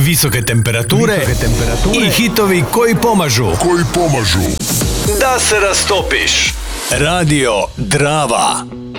visoke temperature i hitovi koji pomažu da se rastopiš. Radio Drava.